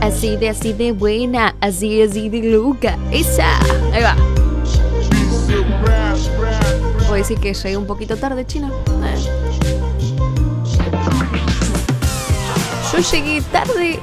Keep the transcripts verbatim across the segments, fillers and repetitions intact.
Así de, así de buena, así, así de loca. Esa. Ahí va. ¿Puedo decir que llegué un poquito tarde, Chino? Eh. ¿Yo llegué tarde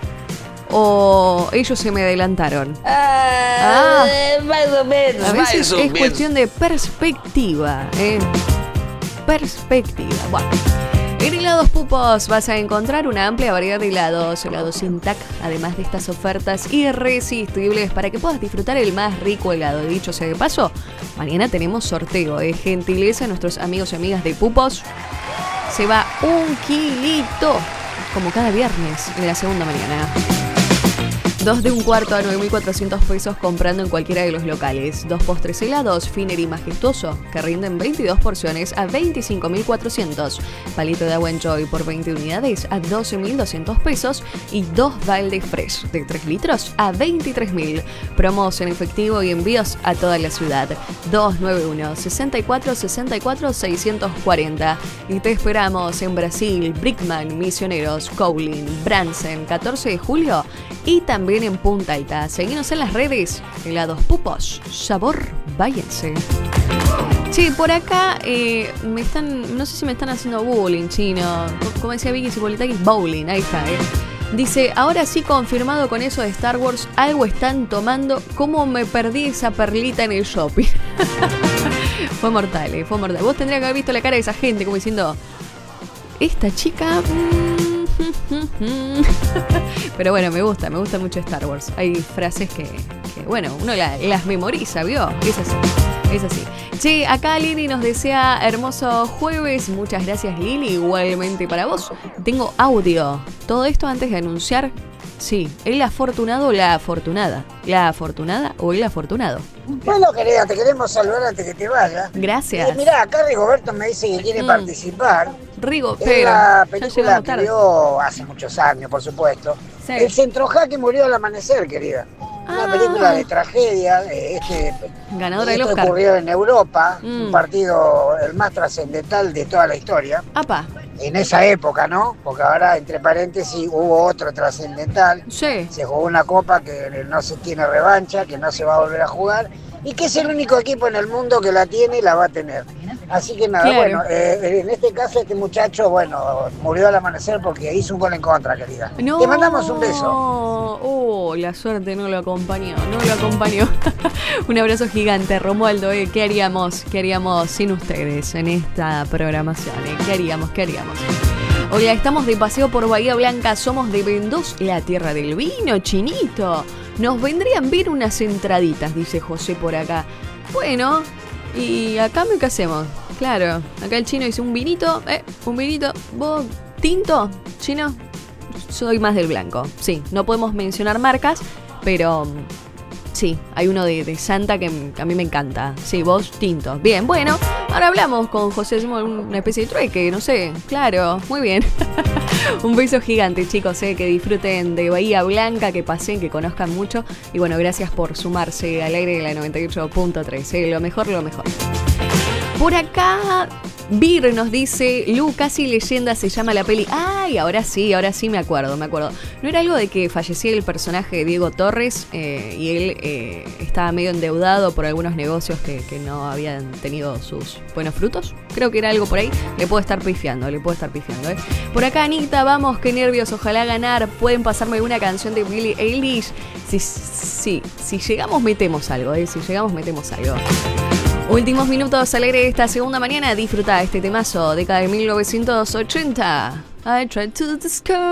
o ellos se me adelantaron? Ah, ah, más o menos. A veces más o es menos. cuestión de perspectiva, ¿eh? Perspectiva. Bueno. En Helados Pupos vas a encontrar una amplia variedad de helados, helados sin tac, además de estas ofertas irresistibles para que puedas disfrutar el más rico helado. Dicho sea de paso, mañana tenemos sorteo de gentileza a nuestros amigos y amigas de Pupos. Se va un kilito, como cada viernes, en la segunda mañana. Dos de un cuarto a nueve mil cuatrocientos pesos comprando en cualquiera de los locales. Dos postres helados, Finer y Majestuoso, que rinden veintidós porciones a veinticinco mil cuatrocientos. Palito de agua Enjoy por veinte unidades a doce mil doscientos pesos. Y dos baldes fresh de tres litros a veintitrés mil. Promos en efectivo y envíos a toda la ciudad. dos nueve uno, seis cuatro, seis cuatro, seis cuatro cero. Y te esperamos en Brasil, Brickman, Misioneros, Cowling, Bransen, catorce de julio. Y también en Punta Alta. Seguinos en las redes. Helados Pupos. Sabor, váyanse. Sí, por acá eh, me están, no sé si me están haciendo bullying, Chino. Como decía Vicky Cipolitakis, bowling, ahí está, eh. Dice, ahora sí confirmado con eso de Star Wars, algo están tomando. ¿Cómo me perdí esa perlita en el shopping? Fue mortal, eh, fue mortal. Vos tendrías que haber visto la cara de esa gente como diciendo, esta chica... Pero bueno, me gusta, me gusta mucho Star Wars. Hay frases que, que bueno, uno la, las memoriza, ¿vio? Es así, es así. Che, acá Lili nos desea hermoso jueves. Muchas gracias, Lili. Igualmente para vos. Tengo audio. Todo esto antes de anunciar. Sí, el afortunado o la afortunada. La afortunada o el afortunado. Bueno, querida, te queremos saludar antes que te vayas. Gracias. Eh, mirá, acá Rigoberto me dice que quiere Mm. participar. Rigo, Es pero la ya película llegamos que tarde. vio hace muchos años, por supuesto. Sí. El Centrojaque murió al amanecer, querida. Una Ah. película de tragedia. eh, Este, Ganadora del esto Oscar. ocurrió en Europa, Mm. un partido el más trascendental de toda la historia. Apa, En esa época, ¿no? Porque ahora, entre paréntesis, hubo otro trascendental. sí. Se jugó una copa que no se tiene revancha, que no se va a volver a jugar y que es el único equipo en el mundo que la tiene y la va a tener. Así que nada, Claro. bueno, eh, en este caso este muchacho, bueno, murió al amanecer porque hizo un gol en contra, querida. No. Te mandamos un beso. Oh, la suerte no lo acompañó, no lo acompañó. Un abrazo gigante, Romualdo. ¿eh? ¿Qué haríamos, qué haríamos sin ustedes en esta programación? ¿eh? ¿Qué haríamos, qué haríamos? Hola, estamos de paseo por Bahía Blanca, somos de Mendoza, la tierra del vino, Chinito. Nos vendrían bien unas entraditas, dice José por acá. Bueno, ¿y acá qué hacemos? Claro, acá el chino dice un vinito, eh, un vinito. ¿Vos tinto, chino? Soy más del blanco, sí. No podemos mencionar marcas, pero sí, hay uno de, de Santa que, que a mí me encanta. Sí, vos tinto. Bien, bueno, ahora hablamos con José, hacemos una especie de trueque, no sé. Claro, muy bien. Un beso gigante, chicos, eh, que disfruten de Bahía Blanca, que pasen, que conozcan mucho. Y bueno, gracias por sumarse al aire de la noventa y ocho punto tres. Eh, lo mejor, lo mejor. Por acá, Vir nos dice, Lu, casi leyenda se llama la peli. Ay, ahora sí, ahora sí me acuerdo, me acuerdo. ¿No era algo de que fallecía el personaje de Diego Torres eh, y él eh, estaba medio endeudado por algunos negocios que, que no habían tenido sus buenos frutos? Creo que era algo por ahí. Le puedo estar pifiando, le puedo estar pifiando, ¿eh? Por acá, Anita, vamos, qué nervios, ojalá ganar. Pueden pasarme una canción de Billie Eilish. Si, si, si llegamos, metemos algo, ¿eh? Si llegamos, metemos algo. Últimos minutos al aire de esta segunda mañana. Disfruta este temazo, década de mil novecientos ochenta. I tried to discover